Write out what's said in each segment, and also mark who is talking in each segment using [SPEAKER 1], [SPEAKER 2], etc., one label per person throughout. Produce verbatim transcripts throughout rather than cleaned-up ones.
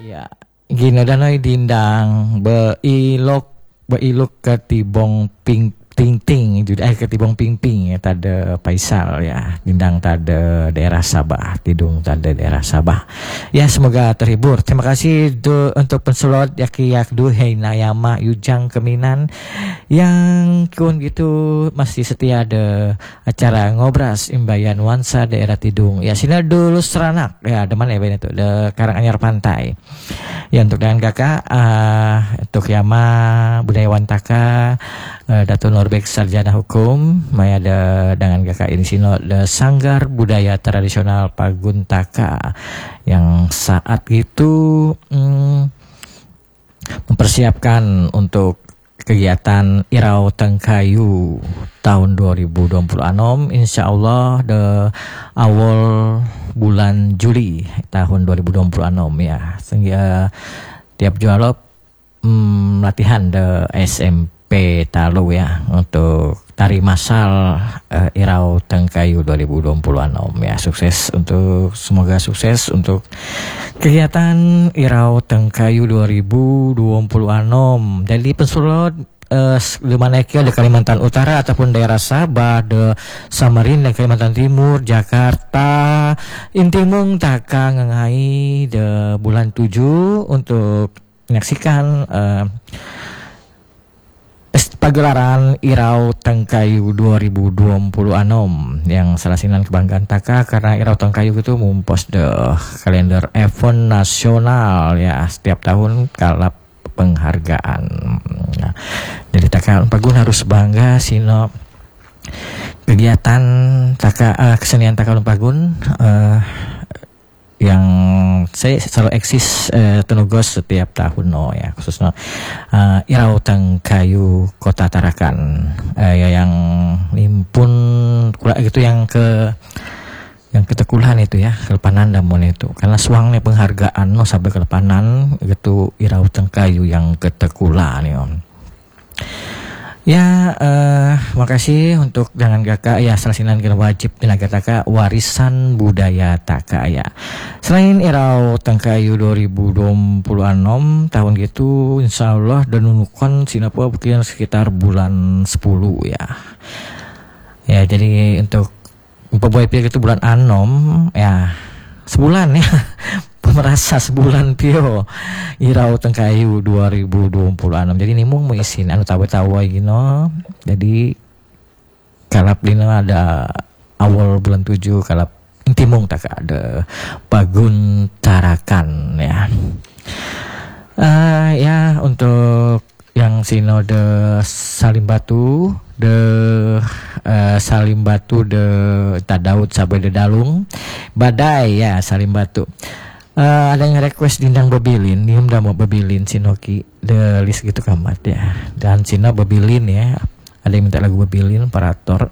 [SPEAKER 1] Ya, gino danoy dindang beilok beilok ketibong ping ting ting itu eh ketibong ping ping ya tada Faisal ya dindang tada daerah Sabah tidung tada daerah Sabah ya semoga terhibur. Terima kasih do, untuk pensulot yaki yakdu heina yama yujang keminan yang kun gitu masih setia ada acara ngobras imbayan wansa daerah tidung ya sini dulu seranak ya ada mana ya bener tuh de Karanganyar Pantai ya untuk dengan kakak uh, untuk yama budayawan taka uh, Dato Norbek Sarjana Hukum maya ada dengan kakak ini sino de Sanggar Budaya Tradisional Paguntaka yang saat itu mm, mempersiapkan untuk kegiatan Irau Tengkayu tahun dua ribu dua puluh enam insyaallah de awal bulan Juli tahun dua ribu dua puluh enam ya sehingga tiap jualop mm, latihan de S M P Talu ya untuk tari masal uh, Irau Tengkayu dua ribu dua puluh enam ya sukses untuk semoga sukses untuk kegiatan Irau Tengkayu dua ribu dua puluh enam dari pensulot uh, di mana di Kalimantan Utara ataupun daerah Sabah de Samarinda Kalimantan Timur Jakarta intimung taka ngengai de bulan tujuh untuk menyaksikan uh, pagelaran Irau Tengkayu dua ribu dua puluh enam yang salasinan kebanggaan taka karena Irau Tengkayu itu mumpos de kalender event nasional ya setiap tahun kalap penghargaan nah, jadi taka Unpagun harus bangga sino kegiatan taka uh, kesenian taka Unpagun uh, yang saya selalu eksis eh, tenugos setiap tahun no ya khususnya uh, Irau Tengkayu Kota Tarakan eh, ya, yang nimpun gitu yang ke yang ketekulahan itu ya kelepanan damun itu karena suangnya penghargaan no sampai kelepanan gitu Irau Tengkayu yang ketekulan ya. Ya, eh, makasih untuk jangan kakak ya selasinan kena wajib tenaga taka warisan budaya taka ya. Selain Irau Tengkayu dua ribu dua puluh enam tahun gitu insyaallah dan nunukon sinapa mungkin sekitar bulan sepuluh ya. Ya, jadi untuk pemboy itu bulan anom ya sebulan ya. Merasa sebulan pio Irau Tengkayu dua ribu dua puluh enam jadi nimung mau isin anu tawa-tawa gino jadi kalap dina ada awal bulan tujuh kalap intimung tak ada Pagun Tarakan ya uh, ya untuk yang sinode Salim Batu de uh, Salim Batu de Tadaud sampai de Dalung badai ya Salim Batu. Uh, ada yang request dindang babilin, nium dah mau babilin Sinoki the list gitu kamat ya. Dan Sino babilin ya. Ada yang minta lagu babilin parator.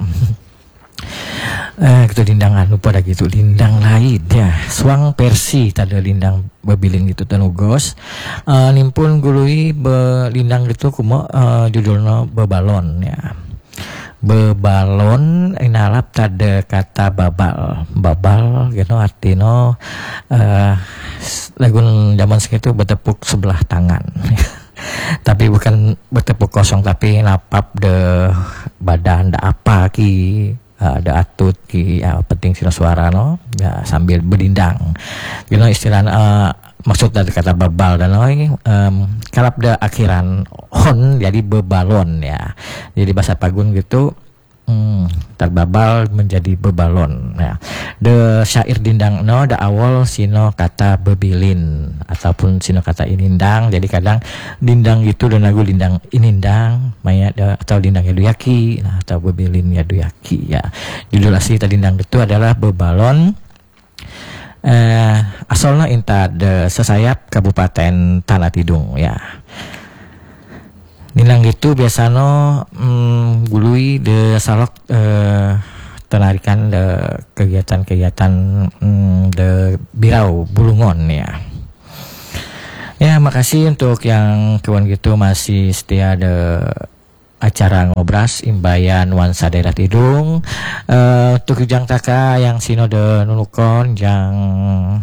[SPEAKER 1] Eh gitu dindang anu pada gitu dindang lain ya. Suang Persi tadi dindang babilin gitu tenugos. Uh, nimpun gului be dindang gitu kumo uh, judulnya bebalon ya. Bebalon inalap tada kata babal babal gitu artinya uh, lagu zaman segitu bertepuk sebelah tangan tapi bukan bertepuk kosong tapi napap de badan da apa ki uh, da atut ki ya, penting sino suara no ya sambil berdindang gitu istilah uh, maksud dari kata babal dan lain um, kalap da akhiran on jadi bebalon ya jadi bahasa Pagun gitu hmm, terbabal menjadi bebalon ya de syair dindang no da awal sino kata bebilin ataupun sino kata inindang jadi kadang dindang itu dan lagu dindang inindang maya da, atau dindang yaduyaki nah, atau bebilin yaduyaki ya judul asli tadi dindang itu adalah bebalon. Eh, asalnya inta de sesayap Kabupaten Tanah Tidung ya. Nilang gitu biasanya mm, gului de salok eh, tenarikan de kegiatan-kegiatan mm, de birau bulungon ya. Ya makasih untuk yang kawan gitu masih setia de acara ngobras imbayan wansa daerah Tidung uh, untuk Jang Taka yang sinode nulukon yang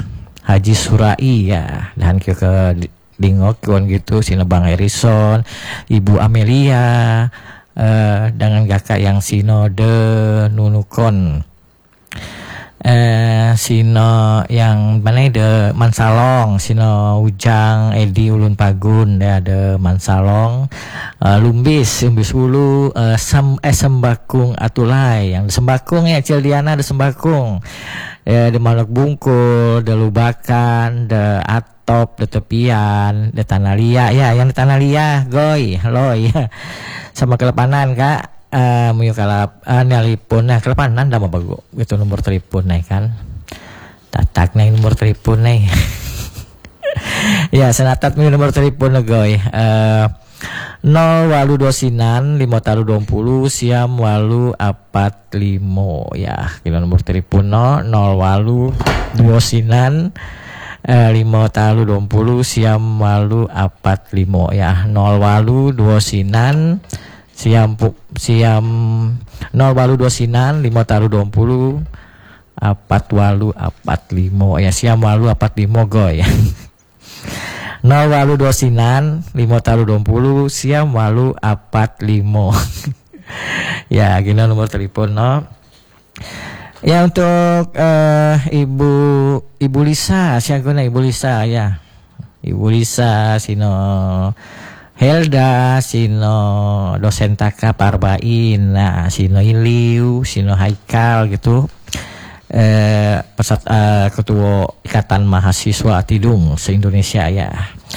[SPEAKER 1] Haji Surai ya, dan ke ke dingok kion gitu sina Bang Harrison, Ibu Amelia, eh, dengan kakak yang sino de nunukon, eh, sino yang mana de Mansalong, sino Ujang Edi Ulun Pagun ya de Mansalong, eh, Lumbis Lumbis Ulu, eh, sem eh Sembakung Atulai yang de Sembakung ya Cildiana de Sembakung, ya de Maluk Bungkul, de Lubakan, de Atop, de Tepian, de Tanalia ya yang de Tanalia goy loy sama Kelepanan kak. Uh, muyu kalap uh, nelipun nah kelepanan dah bagus gitu nomor telepon nih kan tatak nih nomor telepon nih ya senatat muyu nomor telepon goy uh, nol walu dosinan lima taru dua puluh siam walu apat limo ya kilo nomor telepon no nol walu dosinan uh, lima taru dua puluh siam walu apat limo ya nol walu dosinan siam siam nol walu dua sinan lima taru dua puluh apat walu apat limo ya siam walu apat limo goy nol walu dua sinan lima taru dua puluh siam walu apat limo ya gini nomor telepon no ya untuk uh, ibu ibu Lisa siapa ibu Lisa ya ibu Lisa sino Helda, sino dosen taka Parbain, nah sino Iliu, sino Haikal gitu, eh, pesat, eh, ketua Ikatan Mahasiswa Tidung se-Indonesia ya.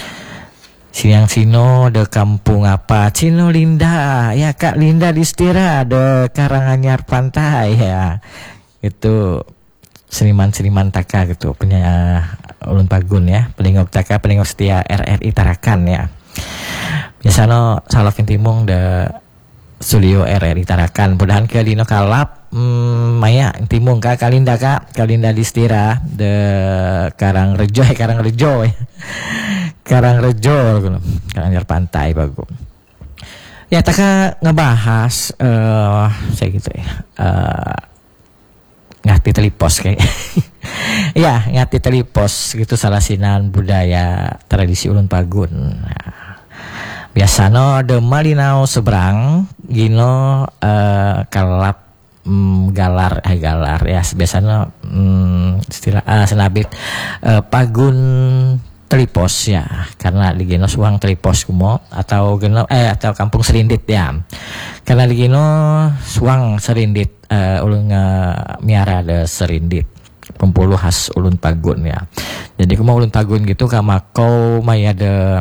[SPEAKER 1] Siang sino de kampung apa? Sino Linda, ya Kak Linda Distira de Karanganyar Pantai ya, itu seniman-seniman taka gitu, punya Ulun Pagun ya, peningok taka, peningok setia R R I Tarakan ya. Biasanya Salokin Timung de studio R R I Tarakan mudahan ke dino kalap hmm, Maya Timung kak Kalinda kak Kalinda Distira de Karangrejo eh Karangrejo ya Karangrejo Karanganyar Pantai bagus ya taka ngebahas uh, saya gitu ya uh, ngati telipos kayak ya ngati telipos gitu salasinan budaya tradisi Ulun Pagun nah, biasanya de Malinau seberang gino uh, kalap mm, galar eh galar ya biasanya mm, istilah uh, senabit uh, Pagun telipos ya karena di gino suang telipos kumo atau gino eh atau kampung serindit ya karena di gino suang serindit uh, ulun uh, miara de serindit pempuluh khas Ulun Pagun ya jadi kumo Ulun Pagun gitu kamakau maya de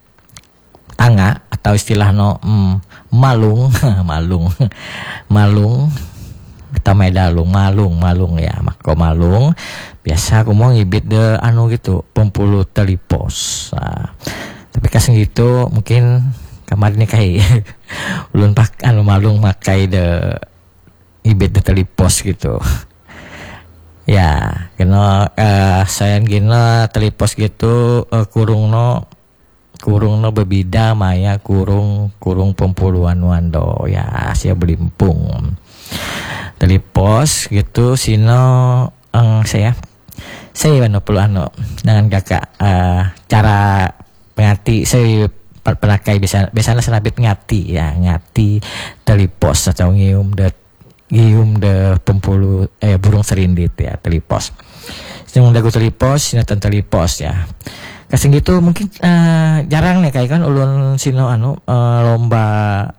[SPEAKER 1] tanga atau istilah no mm, malung malung malung kita medalung malung malung ya mako malung biasa aku mau ngibit de anu gitu pempuluh telipos nah, tapi kasih gitu mungkin kamar ini kayak ulun pak anu malung makai de ngibit de telipos gitu ya kena uh, saya gina telipos gitu uh, kurung no kurung no bebida maya kurung kurung pempuluhan wando ya sia belimpung telipos gitu sino ang saya saya wano puluhan no dengan kakak uh, cara ngati saya penakai biasa biasanya senabit ngati ya ngati telipos atau ngium de ngium de pempulu eh burung serindit ya telipos sing dagu telipos sinatan telipos ya kasing gitu mungkin uh, jarang nih kayak kan ulun sino anu uh, lomba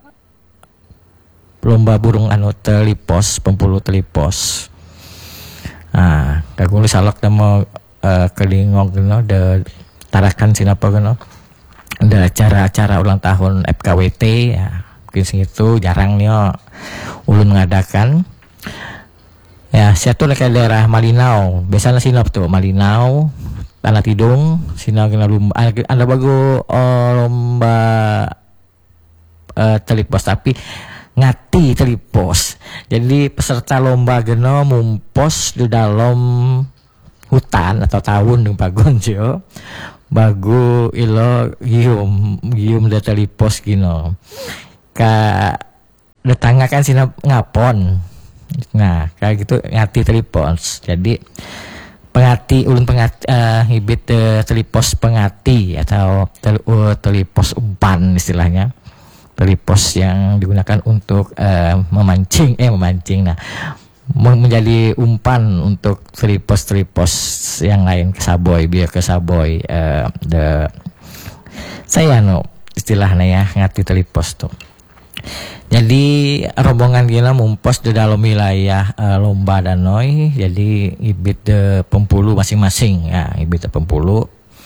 [SPEAKER 1] lomba burung anu telipos pempuluh telipos ah kagul salok demo uh, kelingong geno de Tarakan sinapa geno ada acara-acara ulang tahun F K W T ya mungkin segitu jarang nih oh, ulun ngadakan ya siatu ke daerah Malinau biasanya sinop tuh Malinau Tanah Tidung sina kena lomba ada bago oh, lomba uh, telipos tapi ngati telipos jadi peserta lomba geno mumpos di dalam hutan atau tahun dengan pagun jo bagu ilo gium gium de telipos gino ka detangga kan sina ngapon nah kayak gitu ngati telipos jadi pengati ulun pengati uh, hibit uh, telipos pengati atau tel, uh, telipos umpan istilahnya, telipos yang digunakan untuk uh, memancing eh memancing nah menjadi umpan untuk telipos-telipos yang lain ke saboy biar ke saboy uh, the saya no istilahnya ya ngati telipos tuh. Jadi rombongan gila mumpos di dalam wilayah uh, lomba danoi, jadi ibit de pempulu masing-masing ya, ibit de pempulu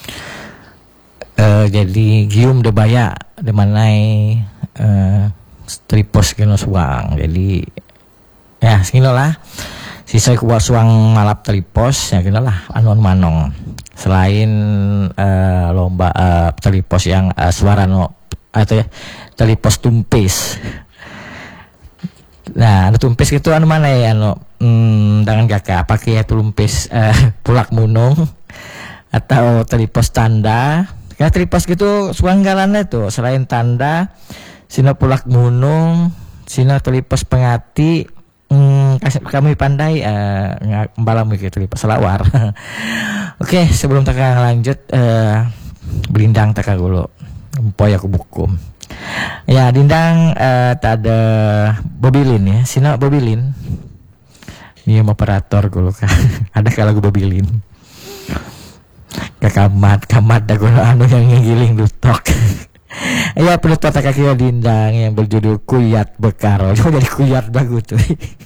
[SPEAKER 1] uh, jadi gium de baya de manai uh, telipos kena suang, jadi ya segini lah sisa kuat suang malap telipos ya gini lah anon manong selain uh, lomba uh, telipos yang uh, suara no atau ya telipos tumpis. Nah anu tumpis itu anu mana ya anu hmm, dengan kakak pakai ya tumpis uh, pulak munung atau telipos tanda ya telipos gitu suang galannya tuh selain tanda sina pulak munung sina telipos pengati. Hmm, kami pandai uh, mbalam gitu selawar. Oke, sebelum tak lanjut uh, belindang tak dulu. Empoy aku bukum. Ya, dindang uh, tak ada bobilin ya. Sina bobilin. Ini operator gue kan. Ada kalau gue bobilin. Ke kamat, kamat dah gue anu yang ngiling dutok. Iya penutup tak kaki dindang yang berjudul Kuyat Bekaro. Cuma jadi kuyat bagus tuh.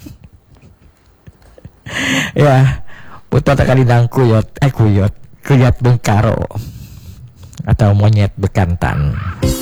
[SPEAKER 1] Ya, penutup tak dindang kuyot, eh kuyot, Kuyat Bekaro atau monyet bekantan.